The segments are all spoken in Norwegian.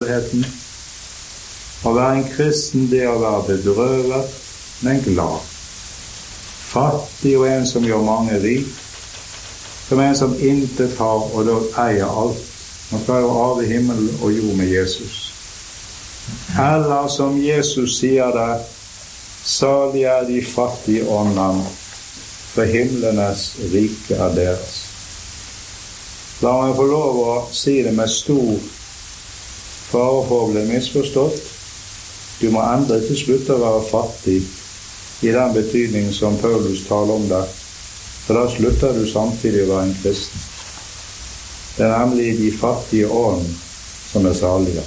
Å være en kristen, det å være bedrøvet, men glad. Fattig og en som gjør mange rik, som en som intet har og dog eier alt. Man skal jo arve himmel og jord med Jesus. Eller som Jesus sier det, salig er de fattige ånden, for himlenes rike er deres. La meg få lov å si det med stor fare for å bli misforstått. Du må endre til slutt å være fattig i den betydning som Paulus taler om det, for da slutter du samtidig å være en kristen. Det er nemlig de fattige ånden som er salige.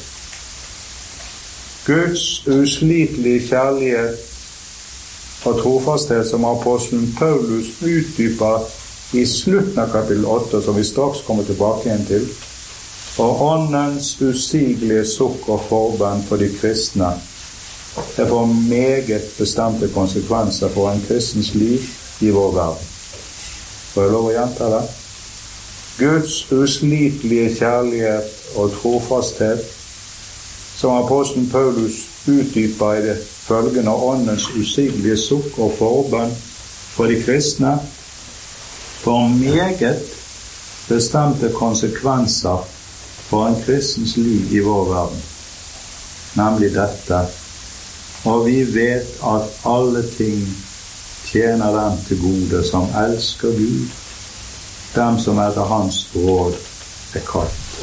Guds uslitelige kjærlighet og trofasthet som apostelen Paulus utdyper i slutten av kapittel 8, som vi straks kommer tilbake igjen til, og åndens usigelige sukk og forbønn for de kristne, det får meget bestemte konsekvenser for en kristens liv i vår verden. Får jeg lov å gjenta det? Guds uslitelige kjærlighet og trofasthet, som apostelen Paulus utdyper i det følgende, åndens usigelige sukk og forbønn for de kristne, for meget bestemte konsekvenser for en kristens liv i vår verden. Nemlig dette, og vi vet at alle ting tjener dem til gode som elsker Gud, dem som etter hans råd er kalt.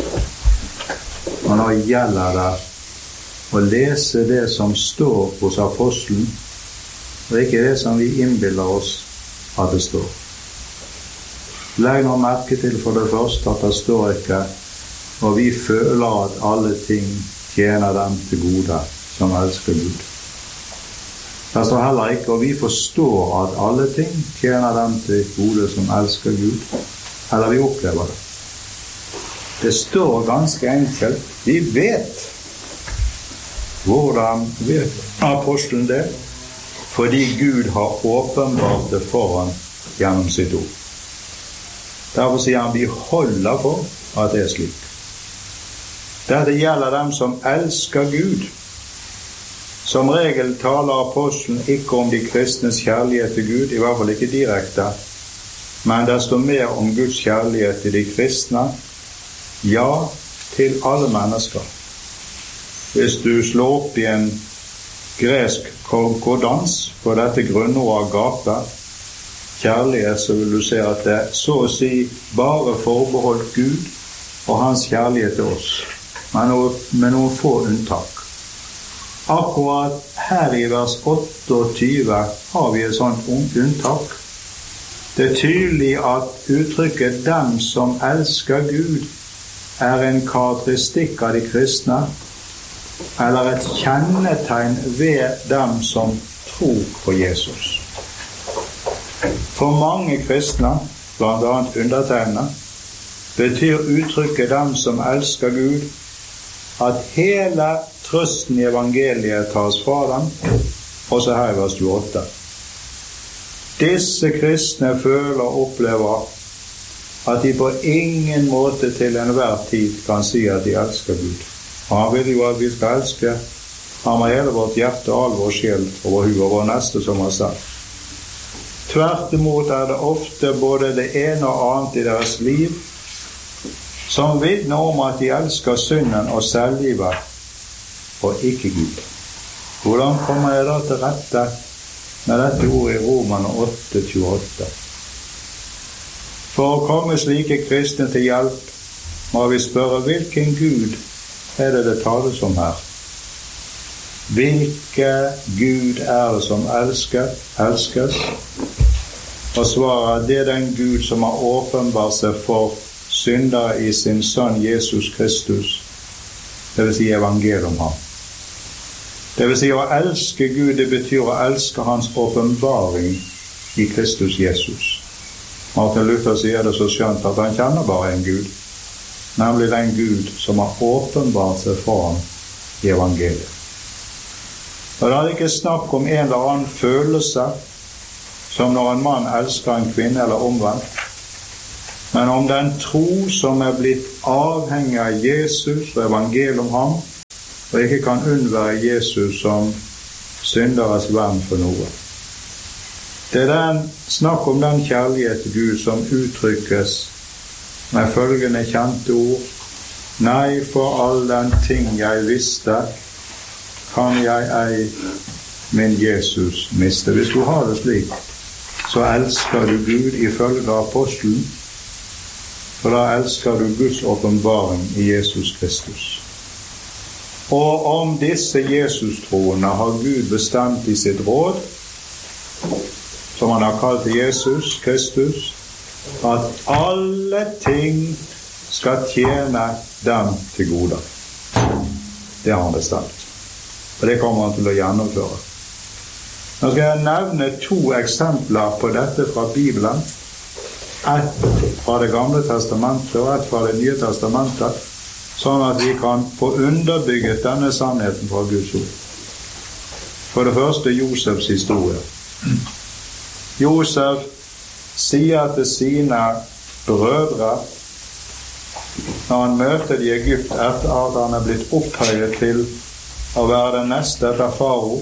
Og nå gjelder det å lese det som står hos apostelen, og ikke det som vi innbiller oss at det står. Legg nå merke til for det første at det står ikke, og vi føler at alle ting tjener dem til gode som elsker Gud. Det står heller ikke, og vi forstår at alle ting tjener dem til gode som elsker Gud, eller vi opplever det. Det står ganske enkelt, vi vet. Hvordan vet apostelen det? Fordi Gud har åpenbart det for ham gjennom sitt ord. Derfor sier han, vi holder for at det er slik. Dette gjelder dem som elsker Gud. Som regel taler apostelen ikke om de kristnes kjærlighet til Gud, i hvert fall ikke direkte, men det står mer om Guds kjærlighet til de kristne, ja, til alle mennesker. Hvis du slår opp i en gresk konkordans på dette grunnordet agape, kjærlighet, så vil du se at det så å si bare forbeholdt Gud og hans kjærlighet til oss, med noen få unntak. Akkurat her i vers 28 har vi et sånt unntak. Det er tydelig at uttrykket «dem som elsker Gud» er en karakteristikk av de kristne, eller et kjennetegn ved dem som tror på Jesus. For mange kristne, blant annet undertegnede, betyr uttrykket «dem som elsker Gud» at hele trøsten i evangeliet tas fra dem, også her i vers 28. Disse kristne føler og opplever at de på ingen måte til enhver tid kan si at de elsker Gud. Og han vil jo at vi skal elske ham med hele vårt hjerte, all vår sjel og vår hu og vår neste som oss selv. Tvert imot er det ofte både det ene og annet i deres liv som vitner om at de elsker synden og selvlivet og ikke Gud. Hvordan kommer jeg da til rette med dette ordet i Romerne 8:28? For å komme slike kristne til hjelp må vi spørre hvilken Gud er det tales om her? Hvilke Gud er det som elskes? Og svaret, det er den Gud som har åpenbart seg for syndere i sin sønn Jesus Kristus, det vil si evangeliet om ham. Det vil si å elske Gud, det betyr å elske hans åpenbaring i Kristus Jesus. Martin Luther sier det så skjønt at han kjenner bare en Gud, nemlig den Gud som har åpenbart seg for ham i evangeliet. Og det er ikke snakk om en eller annen følelse som når en mann elsker en kvinne eller omvendt, men om den tro som er blitt avhengig av Jesus og evangeliet om ham, og ikke kan unnvære Jesus som synderes venn for noe. Det snakk om den kjærlighet til Gud som uttrykkes med følgende kjente ord: nei, for all den ting jeg visste, kan jeg ei min Jesus miste. Hvis du har det slik, så elsker du Gud ifølge apostelen, for da elsker du Guds åpenbaring i Jesus Kristus. Og om disse Jesus-troende har Gud bestemt i sitt råd, som han har kalt Jesus Kristus, at alle ting skal tjene dem til gode. Det har han bestemt. Og det kommer han til å gjennomføre. Nå skal jeg nevne 2 eksempler på dette fra Bibelen. Et fra det gamle testamentet og et fra det nye testamentet, sånn at vi kan få underbygget denne sannheten fra Guds ord. For det første, Josefs historie. Josef sier til sine brødre, når han møter de i Egypt etter at han er blitt opphøyet til å være den neste etter farao,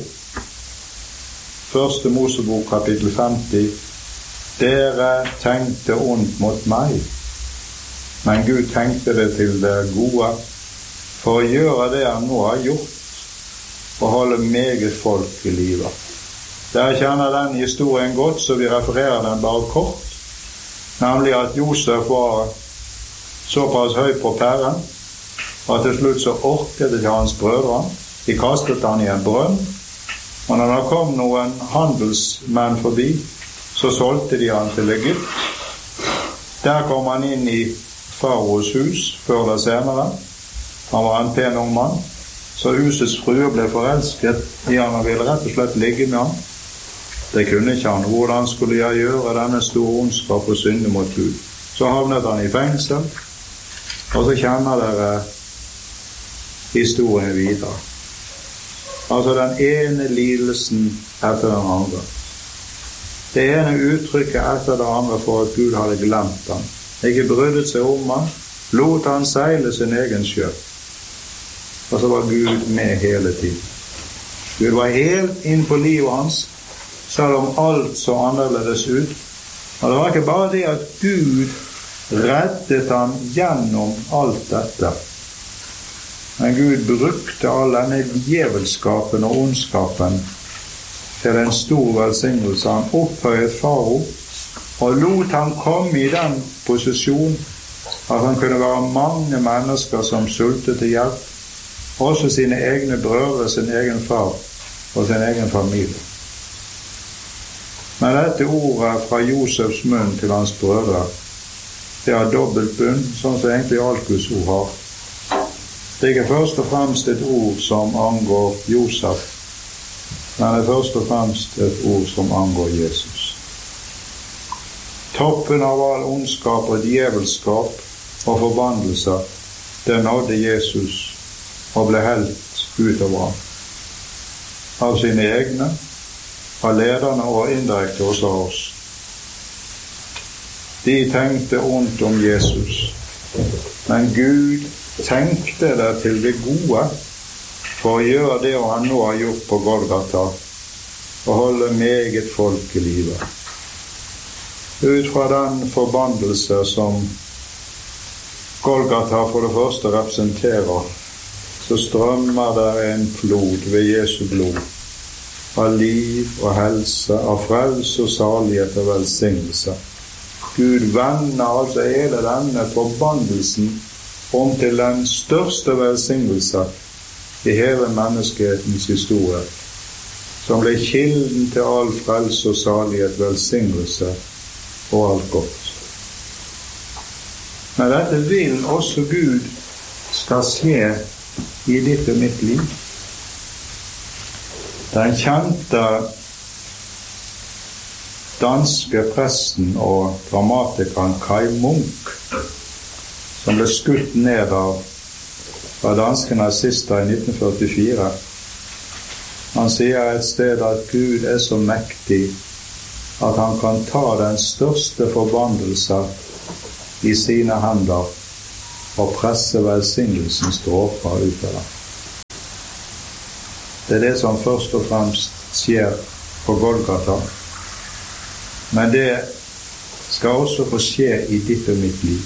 1. Mosebok kapittel 50, dere tenkte ondt mot meg, men Gud tenkte det til det gode, for å gjøre det han nå har gjort, og holde meget folk i livet. Dere kjenner den historien godt, så vi refererer den bare kort, nemlig at Josef var såpass høy på pæren, at til slutt så orket ikke hans brødre. De kastet han i en brønn, og når det kom noen handelsmenn forbi, så solgte de han til Egypt. Der kom han inn i faraos hus, før eller senere. Han var en pen ung mann, så husets frue ble forelsket i han og ville rett og slett ligge med han. Det kunne ikke han. Hvordan skulle jeg gjøre denne store ondskap og synde mot Gud? Så havnet han i fengsel, og så kjenner dere historien videre. Altså den ene lidelsen etter den andre. Det ene uttrykket etter det andre for at Gud hadde glemt han. Ikke bryddet seg om han, lot han seile sin egen sjø. Og så var Gud med hele tiden. Gud var helt inn på livet hans, selv om alt så annerledes ut. Og det var ikke bare det at Gud reddet han gjennom alt dette. Men Gud brukte all denne djevelskapen og ondskapen til en stor velsignelse. Han opphøyet farao og lot han komme i den posisjon at han kunne være mange mennesker som sultet til hjelp, også sine egne brødre, sin egen far og sin egen familie. Men dette ordet fra Josefs munn til hans brødre, det har dobbelt bunn, sånn som egentlig alt Guds ord har. Det er ikke først og fremst et ord som angår Josef, men det er først og fremst et ord som angår Jesus. Toppen av all ondskap og djevelskap og forbannelser, det nådde Jesus og ble helt utover ham. Av sine egne, av lederne og indirekte også av oss. De tenkte ondt om Jesus, men Gud tenkte det til det gode for å gjøre det han nå har gjort på Golgata, og holde meget folk i livet. Ut fra den forbannelse som Golgata for det første representerer, så strømmer der en flod ved Jesu blod, av liv og helse, av frelse og salighet og velsignelse. Gud vender altså hele denne forbannelsen om til den største velsignelse i hele menneskehetens historie, som ble kilden til all frelse og salighet, velsignelse og alt godt. Men dette vil også Gud skal skje i ditt og mitt liv. Den kjente danske presten og dramatikeren Kai Munk, som ble skutt ned av danske nazister i 1944. Han sier et sted at Gud er så mektig at han kan ta den største forbannelse i sine hender og presse velsignelsens stråfer ut av dem. Det det som først og fremst skjer på Golgata. Men det skal også få skje i ditt og mitt liv.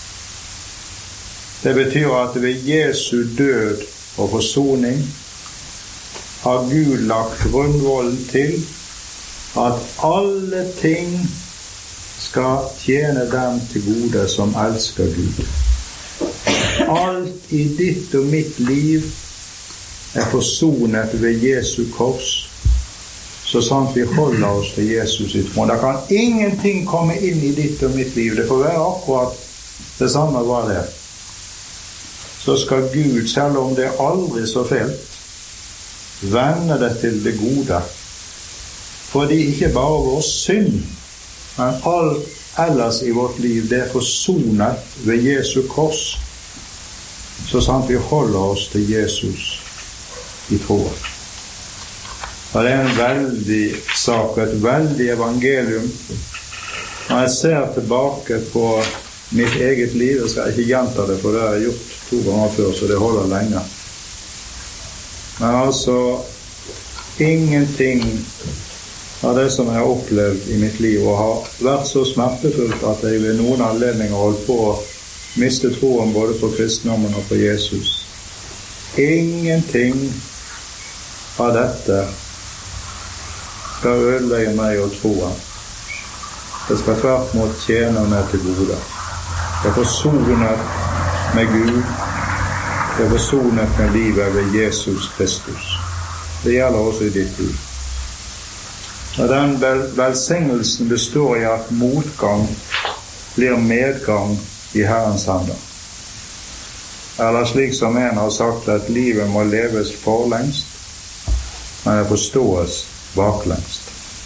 Det betyr at ved Jesu død og forsoning har Gud lagt grunnvollen til at alle ting skal tjene dem til gode som elsker Gud. Alt i ditt og mitt liv forsonet ved Jesu kors, så sant vi holder oss til Jesus i troen. Da kan ingenting komme inn i ditt og mitt liv. Det får være akkurat det samme hva det. Så skal Gud, selv om det aldri så feilt, vende det til det gode. Fordi ikke bare vår synd, men alt ellers i vårt liv, det forsonet ved Jesu kors, så sant vi holder oss til Jesus i troen. Og det en veldig sak, et veldig evangelium. Når jeg ser tilbake på mitt eget liv, jeg skal ikke gjenta det, for det har jeg gjort 2 ganger før, så det holder lenge. Men altså, ingenting av det som jeg har opplevd i mitt liv, og har vært så smertefullt at jeg ved noen anledninger holdt på å miste troen både på kristendommen og på Jesus. Ingenting av dette skal ødelegge meg og troen. Det skal tvert mot tjene meg til gode. Det forsonet med Gud. Det forsonet med livet ved Jesus Kristus. Det gjelder også i ditt liv. Og den velsignelsen består i at motgang blir medgang i Herrens hender. Eller slik som en har sagt, at livet må leves forlengst, men det forstås baklengst.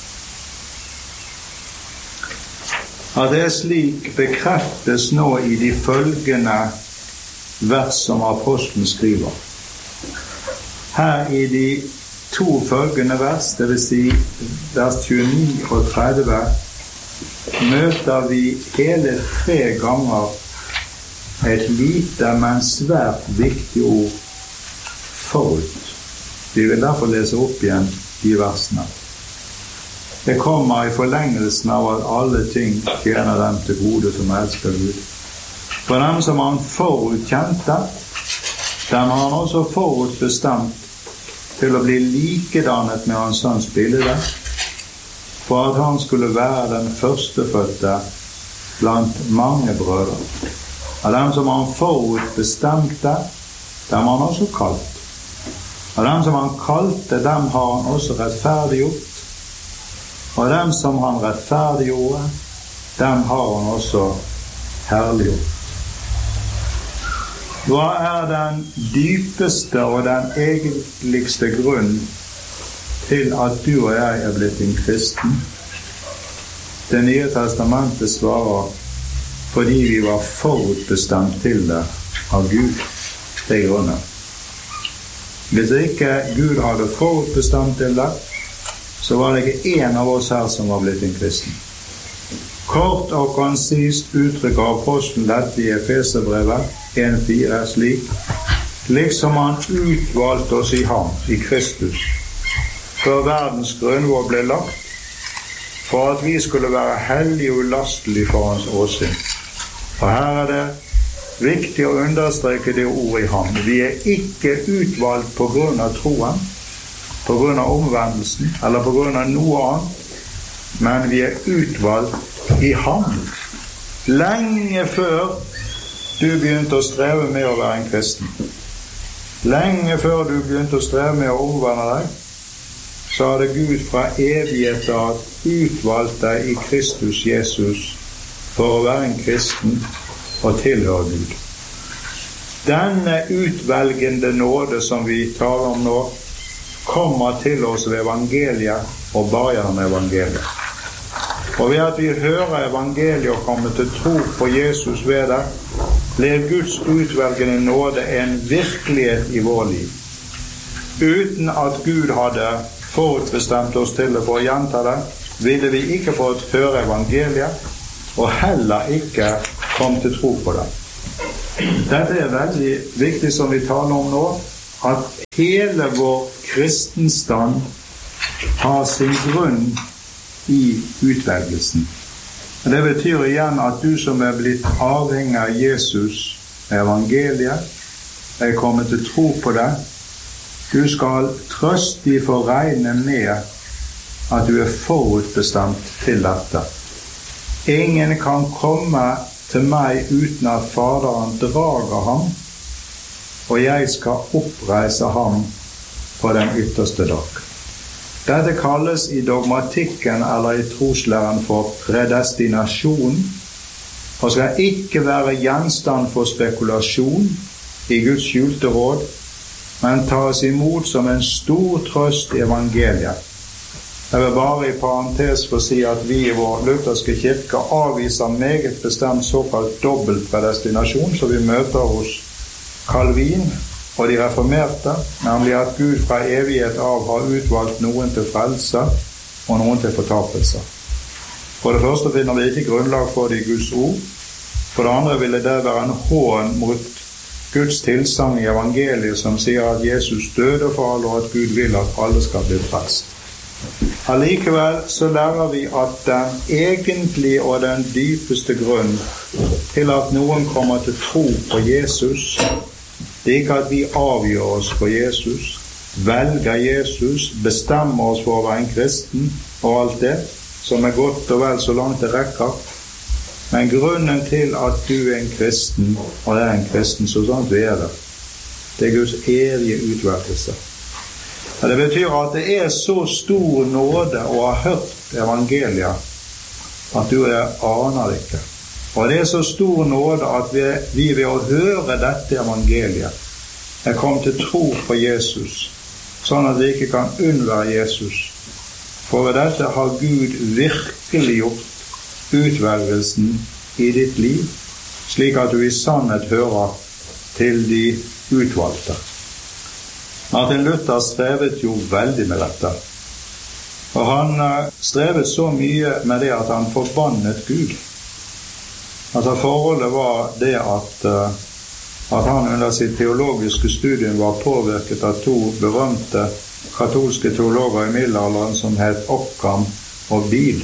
At det slik bekreftes nå i de følgende vers som apostelen skriver. Her i de 2 følgende vers, det vil si vers 29 og 30, møter vi hele 3 ganger et lite, men svært viktig ord forut. Vi vil derfor lese opp igjen de versene. Det kommer i forlengelsen av at alle ting tjener dem til gode som elsker Gud. For dem som han forutkjente, dem har han også forutbestemt til å bli likedannet med hans sønns bilde, for at han skulle være den førstefødte blant mange brødre. Av dem som han forutbestemte, dem har han også kalt. Av dem som han kalte, dem har han også rettferdiggjort. Og dem som han rettferdiggjorde, dem har han også herliggjort. Hva den dypeste og den egentligste grunn til at du og jeg blitt en kristen? Det nye testamentet svarer fordi vi var forutbestemt til det av Gud. Det er grunnen. Hvis ikke Gud hadde forutbestemt til det, så var det ikke en av oss her som var blitt en kristen. Kort og konsist uttrykker apostelen dette i Efeserbrevet 1:4 slik: liksom han utvalgte oss i ham, i Kristus, før verdens grunnvoll ble lagt, for at vi skulle være hellige og ulastelige for hans åsyn. Og her er det viktig å understreke det ordet i ham. Vi er ikke utvalgt på grunn av troen, på grunn av omvendelsen, eller på grunn av noe annet, men vi er utvalgt i ham. Lenge før du begynte å streve med å være en kristen, lenge før du begynte å streve med å omvende deg, så hadde Gud fra evighet av utvalgt deg i Kristus Jesus for å være en kristen og tilhøre Gud. Denne utvelgende nåde som vi taler om nå, kommer til oss ved evangeliet og bare gjennom evangeliet. Og ved at vi hører evangeliet og kommer til tro på Jesus ved det, blir Guds utvelgende nåde en virkelighet i vår liv. Uten at Gud hadde forutbestemt oss til det for å gjenta det, ville vi ikke fått høre evangeliet, og heller ikke komme til tro på det. Dette er veldig viktig som vi taler om nå, at hele vår kristenstand har sin grunn i utvelgelsen. Det betyr igjen at du som blitt avhengig av Jesus, evangeliet, kommet til tro på det, du skal trøstig få regne med at du forutbestemt til dette. Ingen kan komme til meg uten at Faderen drager ham, og jeg skal oppreise ham på den ytterste dag. Dette kalles i dogmatikken eller i troslæren for predestinasjon, og skal ikke være gjenstand for spekulasjon i Guds skjulte råd, men tas imot som en stor trøst i evangeliet. Jeg vil bare i parentes få si at vi i vår lutherske kirke avviser meget bestemt såkalt dobbelt predestinasjon, som vi møter hos Calvin og de reformerte, nemlig at Gud fra evighet av har utvalgt noen til frelse og noen til fortapelse. For det første finner vi ikke grunnlag for det i Guds ord. For det andre ville det være en hån mot Guds tilsagn i evangeliet som sier at Jesus døde for alle, og at Gud vil at alle skal bli frelst. Allikevel så lærer vi at den egentlige og den dypeste grunn til at noen kommer til tro på Jesus, det er ikke at vi avgjør oss for Jesus, velger Jesus, bestemmer oss for å være en kristen og alt det, som godt og vel så langt det rekker. Men grunnen til at du en kristen, og det en kristen så sant vi det, det Guds evige utvelgelse. Det betyr at det så stor nåde å ha hørt evangeliet, at du aner det ikke. Og det så stor nåde at vi ved å høre dette evangeliet kom til tro på Jesus, sånn at vi ikke kan unnvære Jesus. For ved dette har Gud virkelig gjort utvelgelsen i ditt liv, slik at du i sannhet hører til de utvalgte. Martin Luther strevet jo veldig med dette. Og han strevet så mye med det at han forbannet Gud. Altså forholdet var det at han under sitt teologiske studium var påvirket av to berømte katolske teologer i middelalderen som het Occam og Bede.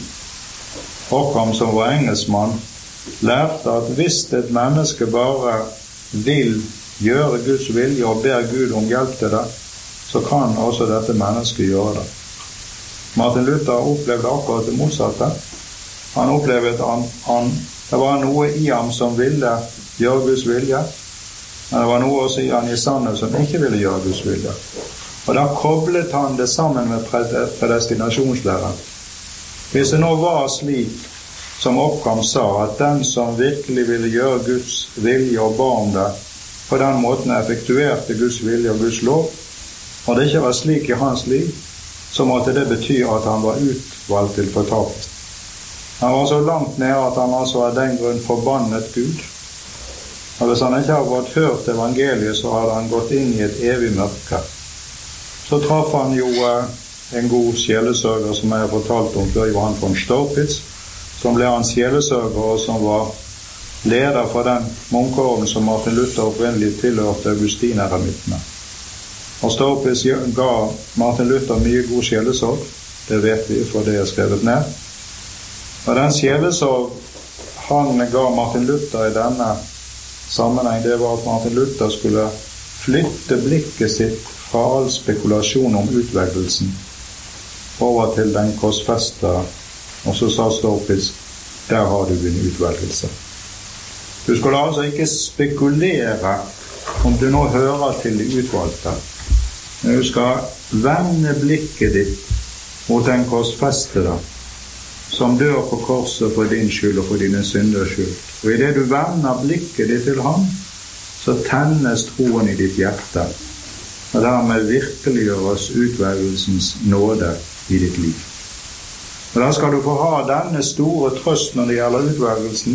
Occam, som var engelskmann, lærte at hvis et menneske bare vil gjøre Guds vilje og ber Gud om hjelp til det, så kan også dette mennesket gjøre det. Martin Luther opplevde akkurat det motsatte. Han opplevde at det var noe i ham som ville gjøre Guds vilje, men det var noe også i han i sannhet som ikke ville gjøre Guds vilje. Og da koblet han det sammen med predestinasjonslæren. Hvis det nå var slik som Occam sa, at den som virkelig ville gjøre Guds vilje og ba om det, på den måten effektuerte Guds vilje og Guds lov, og det ikke var slik i hans liv, så måtte det bety at han var utvalgt til fortapelse. Han var så langt nede at han altså av den grunn forbannet Gud. Og hvis han ikke hadde fått hørt evangeliet, så hadde han gått inn i et evig mørke. Så traff han jo en god sjelesørger som jeg har fortalt om før, Johan von Staupitz, som ble hans sjelesørger, og som var leder for den munkeorden som Martin Luther opprinnelig tilhørte Augustineremittene. Og Staupitz ga Martin Luther mye god sjelesorg, det vet vi, for det skrevet ned. Og den sjelesorg han ga Martin Luther i denne sammenheng, det var at Martin Luther skulle flytte blikket sitt fra all spekulasjon om utvelgelsen over til den korsfeste, og så sa Staupitz, der har du din utvelgelse. Du skulle altså ikke spekulere om du nå hører til de utvalgte, men du skal vende blikket ditt mot den korsfestede, som dør på korset for din skyld og for dine synders skyld. Og i det du vender blikket ditt til ham, så tennes troen i ditt hjerte, og dermed virkeliggjøres utvelgelsens nåde i ditt liv. Og da skal du få ha denne store trøst når det gjelder utvelgelsen,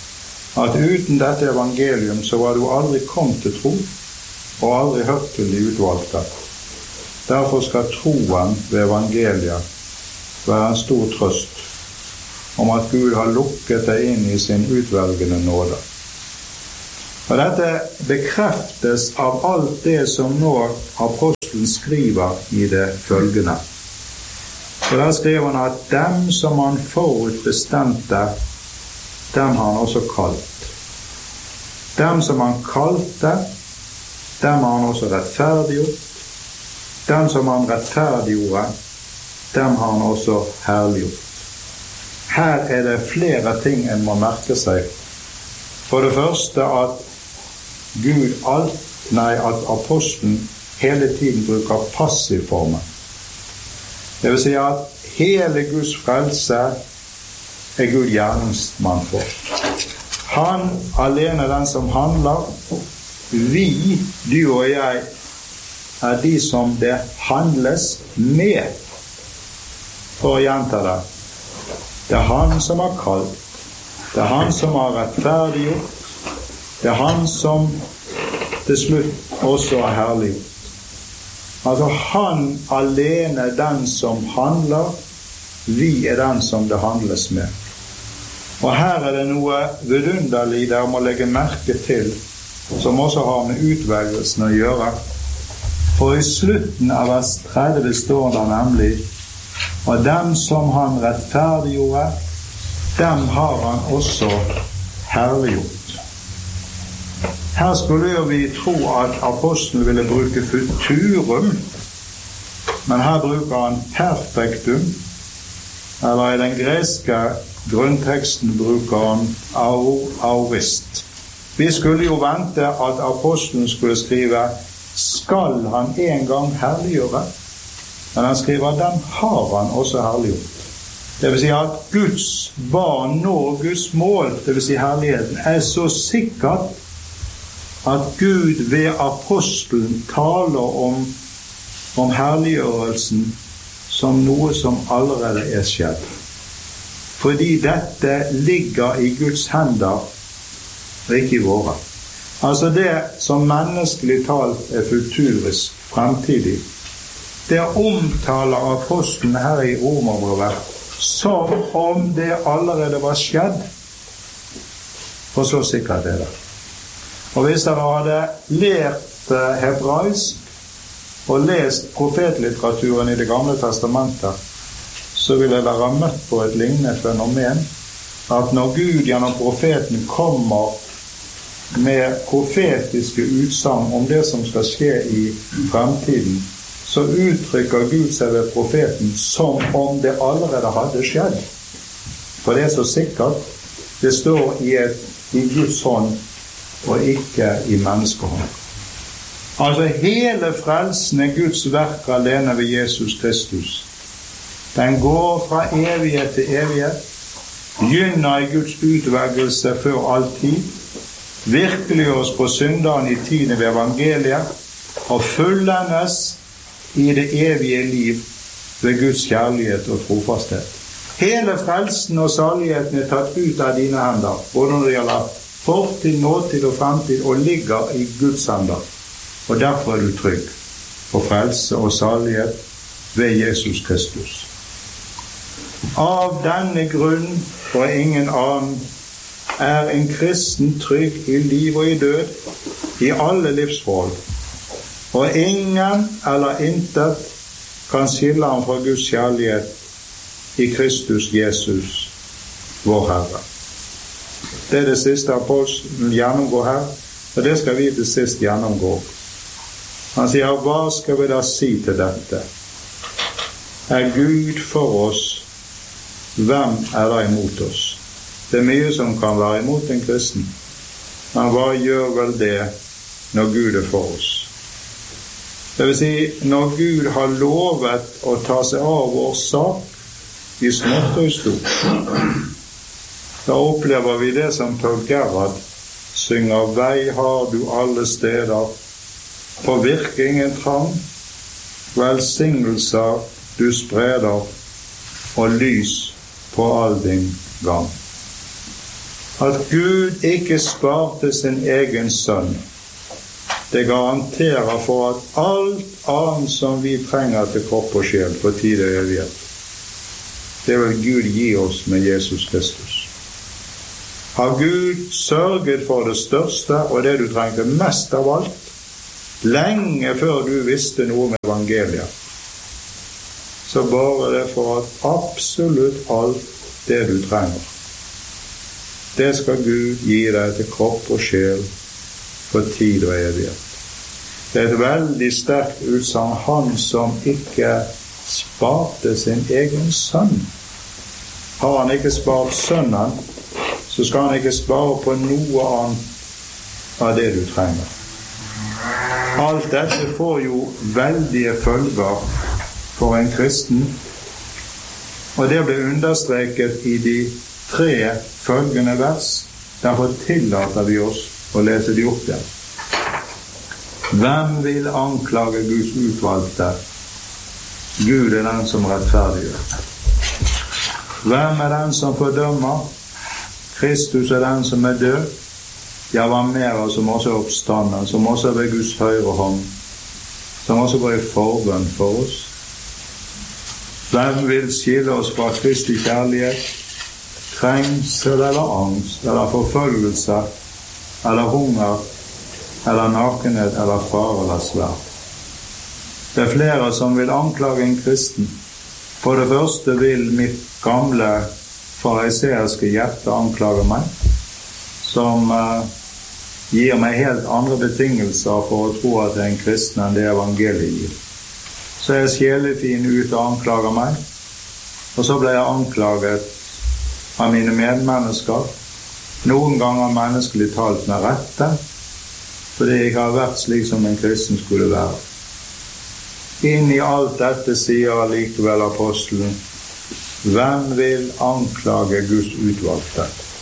at uten dette evangelium så var du aldri kommet til tro, og aldri hørt til de utvalgte. Derfor skal troen ved evangeliet være en stor trøst om at Gud har lukket deg inn i sin utvelgende nåde. Og dette bekreftes av alt det som nå apostelen skriver i det følgende. For der skriver han at dem som han forutbestemte, dem har han også kalt. Dem som han kalte, dem har han også rettferdiggjort. Dem som han rettferdiggjorde, dem har han også herliggjort. Her det flere ting en må merke seg. For det første at at apostelen hele tiden bruker passivformen. Det vil si at hele Guds frelse Gud gjerningsmann for. Han alene den som handler. Vi, du og jeg, de som det handles med. For å gjenta det. Det han som har kalt. Det han som har rettferdiggjort. Det han som til slutt også har herliggjort. Altså han alene den som handler, vi den som det handles med. Og her det noe vidunderlig der må legge merke til, som også har med utvelgelsen å gjøre. For i slutten av vers 30 står det nemlig, og dem som han rettferdiggjorde, dem har han også herliggjort. Her skulle jo vi tro at apostelen ville bruke futurum, men her bruker han perfektum, eller i den greske grunnteksten bruker han aorist. Vi skulle jo vente at apostelen skulle skrive skal han en gang herliggjøre, men han skriver den har han også herliggjort. Det vil si at Guds barn når Guds mål, det vil si herligheten, så sikkert at Gud ved apostelen taler om herliggjørelsen som noe som allerede skjedd. Fordi dette ligger i Guds hender, og ikke i våre. Altså det som menneskelig talt futurisk, fremtidig, det omtaler apostelen her i Romerbrevet som om det allerede var skjedd. For så sikkert det. Og hvis dere hadde lært hebraisk og lest profetlitteraturen i det gamle testamentet, så ville dere ha møtt på et lignende fenomen, at når Gud gjennom profeten kommer med profetiske utsagn om det som skal skje i fremtiden, så uttrykker Gud seg ved profeten som om det allerede hadde skjedd. For det så sikkert, det står i Guds hånd, og ikke i menneskehånd. Altså hele frelsen Guds verk alene ved Jesus Kristus. Den går fra evighet til evighet, begynner i Guds utvelgelse før all tid, virkeliggjøres på synderen i tiden ved evangeliet, og fullendes i det evige liv ved Guds kjærlighet og trofasthet. Hele frelsen og saligheten tatt ut av dine hender, både når det gjelder fortid, nåtid og fremtid, og ligger i Guds hender. Og derfor du trygg på frelse og salighet ved Jesus Kristus. Av denne grunn og ingen annen en kristen trygg i liv og i død, i alle livsforhold. Og ingen eller intet kan skille ham fra Guds kjærlighet i Kristus Jesus, vår Herre. Det det siste apostelen gjennomgår her, og det skal vi til sist gjennomgå. Han sier, hva skal vi da si til dette? Gud for oss, hvem da imot oss? Det mye som kan være imot en kristen. Men hva gjør vel det når Gud for oss? Det vil si, når Gud har lovet å ta seg av vår sak, i smått og i stort, da opplever vi det som Paul Gerhard synger, vei har du alle steder, på virkingen trang, velsignelser du spreder, og lys på all din gang. At Gud ikke sparte sin egen sønn, det garanterer for at alt annet som vi trenger til kropp og sjel for tid og evighet, det vil Gud gi oss med Jesus Kristus. Har Gud sørget for det største og det du trengte mest av alt, lenge før du visste noe om evangeliet. Så bare det for at absolutt alt det du trenger, det skal Gud gi deg til kropp og sjel for tid og evighet. Det er et veldig sterkt utsagn. Han som ikke sparte sin egen sønn. Har han ikke spart sønnen, så skal han ikke spare på noe annet av det du trenger. Alt dette får jo veldige følger for en kristen, og det ble understreket i de 3 følgende vers. Derfor tillater vi oss å lese de opp igjen. Hvem vil anklage Guds utvalgte? Gud er den som rettferdiggjør. Hvem er den som fordømmer? Kristus er den som er død. Ja, hva mer som også er oppstanden, som også er ved Guds høyre hånd, som også går i forbønn for oss. Hvem vil skille oss fra Kristi kjærlighet? Trengsel eller angst, eller forfølgelse, eller hunger, eller nakenhet, eller fare, eller sverd. Det er flere som vil anklage en kristen. For det første vil mitt gamle fariseiske hjerte anklage meg, som gir meg helt andre betingelser for å tro at jeg er en kristen enn det evangeliet gir. Så er sjelefin ut og anklager meg, og så ble jeg anklaget av mine medmennesker, noen ganger menneskelig talt med rette, fordi jeg har vært slik som en kristen skulle være. Inn i alt dette sier likevel apostelen, hvem vil anklage Guds utvalgte?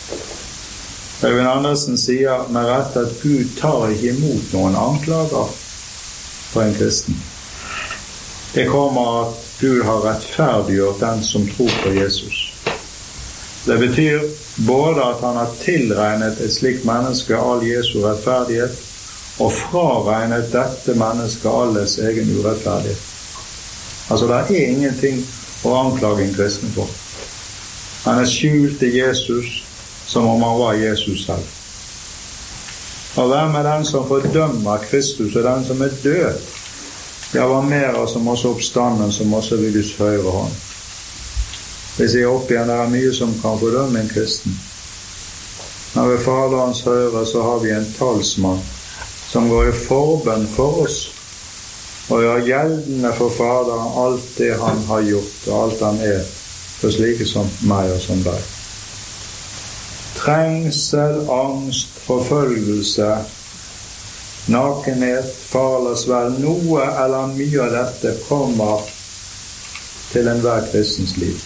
Øyvind Andersen sier med rette at Gud tar ikke imot noen anklager for en kristen. Det kommer at Gud har rettferdiggjort den som tror på Jesus. Det betyr både at han har tilregnet et slikt menneske all Jesu rettferdighet, og fraregnet dette mennesket alles egen urettferdighet. Altså, det er ingenting å anklage en kristen for. Han er skjult i Jesus som om han var Jesus selv. Og hvem er den som fordømmer Kristus, og den som er død? Ja, hva mer som også oppstanden, som også ved Guds høyre hånd. Hvis jeg opp igjen, det er mye som kan fordømme en kristen. Men ved Faderens høyre så har vi en talsmann som går i forbønn for oss, og gjør gjeldende for Faderen alt det han har gjort, og alt han er, for slike som meg og som deg. Trengsel, angst, forfølgelse, nakenhet, farlasverd, noe eller mye av dette kommer til enhver kristens liv.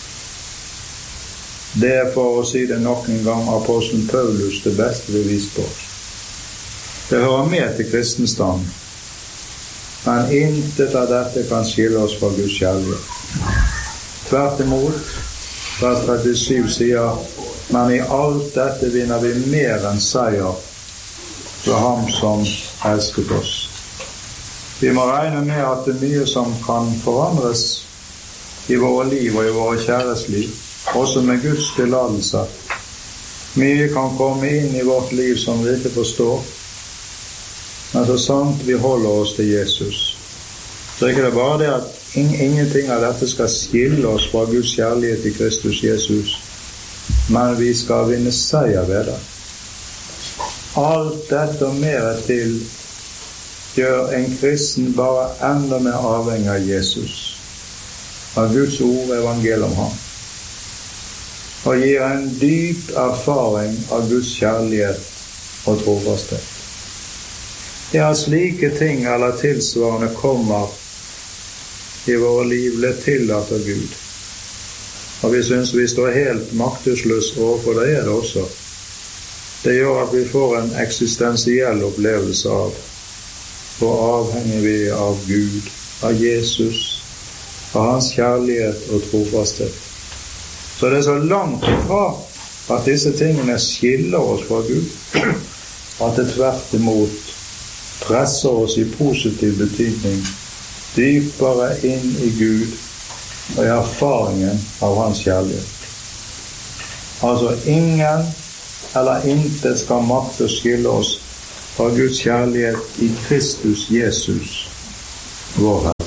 Det er, for å si det nok en gang, apostelen Paulus det beste bevis på. Det hører med til kristenstanden, men intet av dette kan skille oss fra Guds kjærlighet. Tvert imot, vers 37 sier, men i alt dette vinner vi mer enn seier fra ham som elsket oss. Vi må regne med at det er mye som kan forandres i våre liv og i våre kjæres liv, også med Guds tilladelse. Mye kan komme inn i vårt liv som vi ikke forstår, men så sant vi holder oss til Jesus, så er ikke det bare det at ingenting av dette skal skille oss fra Guds kjærlighet i Kristus Jesus, men vi skal vinne seier ved det. Alt dette og mer til gjør en kristen bare enda mer avhengig av Jesus, av Guds ord, evangeliet om ham, og gir en dyp erfaring av Guds kjærlighet og trofasthet. Ja, slike ting eller tilsvarende kommer i våre liv ble tillatt av Gud. Og vi synes vi står helt maktesløs overfor det, er det også. Det gjør at vi får en eksistensiell opplevelse av hvor avhengig vi er av Gud, av Jesus, av hans kjærlighet og trofasthet. Så det er så langt ifra at disse tingene skiller oss fra Gud, at det tvert imot presser oss i positiv betydning dypere inn i Gud og i erfaringen av hans kjærlighet. Altså ingen eller intet skal makte å skille oss fra Guds kjærlighet i Kristus Jesus, vår Herre.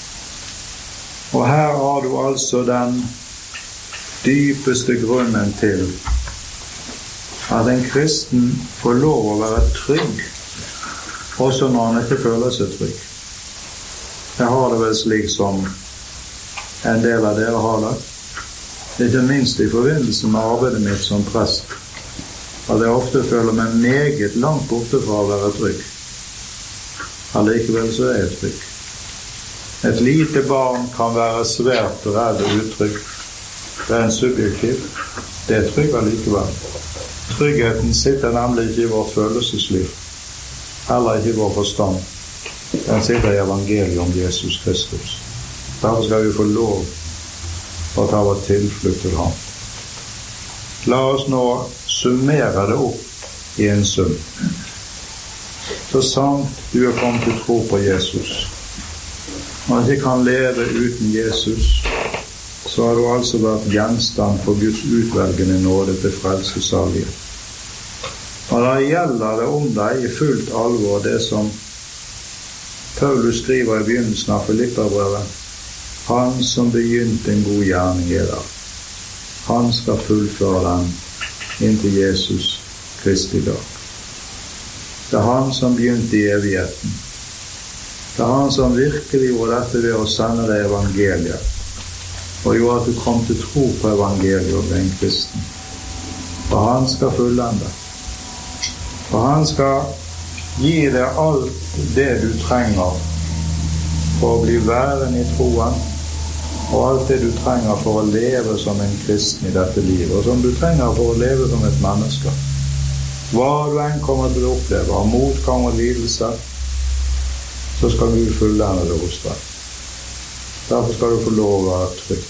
Og her har du altså den dypeste grunnen til at en kristen får lov å være trygg, også når han ikke føler seg trygg. Jeg har det vel slik som en del av dere har det, ikke minst i forbindelse med arbeidet mitt som prest, at jeg ofte føler meg meget langt borte fra å være trygg. Allikevel så er jeg trygg. Et lite barn kan være svært redd og utrygg. Det er en subjektiv. Det er trygg allikevel. Tryggheten sitter nemlig ikke i vårt følelsesliv, heller ikke i vår forstand. Den sitter i evangeliet om Jesus Kristus. Derfor skal vi få lov å ta vår tilflukt til ham. La oss nå summere det opp i en sum. Så sant du er kommet til tro på Jesus, og ikke kan leve uten Jesus, så har du altså vært gjenstand for Guds utvelgende nåde til frelse og salighet. Og da gjelder det om deg i fullt alvor det som Paulus skriver i begynnelsen av Filipperbrevet: Han som begynte en god gjerning i dere, han skal fullføre den inntil Jesus Kristi dag. Det er han som begynte i evigheten. Det er han som virkelig gjorde dette ved å sende deg evangeliet, og gjorde at du kom til tro på evangeliet og ble en kristen. For han skal fullende. For han skal gi deg alt det du trenger for å bli værende i troen, og alt det du trenger for å leve som en kristen i dette livet, og som du trenger for å leve som et menneske. Hva du enn kommer til å oppleve, av motgang og lidelse, så skal Gud fullende det hos deg. Derfor skal du få lov å være trygg,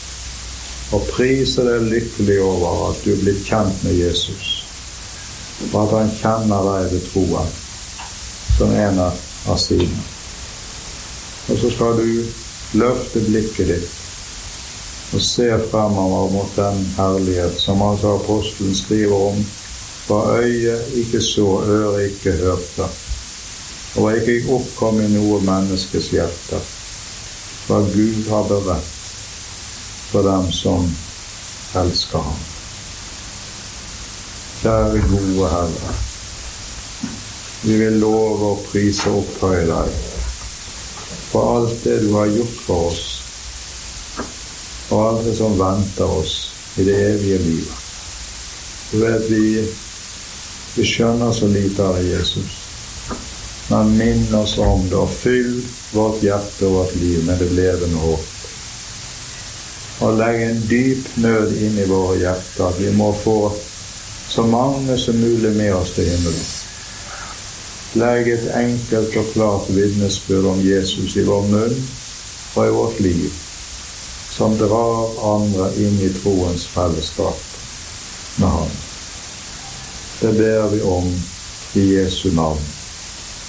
og prise deg lykkelig over at du er blitt kjent med Jesus, og at han kjenner deg ved troen som en av sine. Og så skal du løfte blikket ditt og se fremover mot den herlighet som altså apostelen skriver om, hva øyet ikke så, øret ikke hørte, og ikke oppkom i noe menneskes hjerte, hva Gud har beredt for dem som elsker ham. Kjære gode Herre, vi vil love og prise og opphøye deg for alt det du har gjort for oss, og alt det som venter oss i det evige livet. Du vet, vi skjønner så lite av det, Jesus, men minn oss om det, og fyll vårt hjerte og vårt liv med det levende håp. Og legg en dyp nød inn i våre hjerter, at vi må få så mange som mulig med oss til himmelen. Legg et enkelt og klart vitnesbyrd om Jesus i vår munn og i vårt liv, som drar andre inn i troens fellesskap med ham. Det ber vi om i Jesu navn.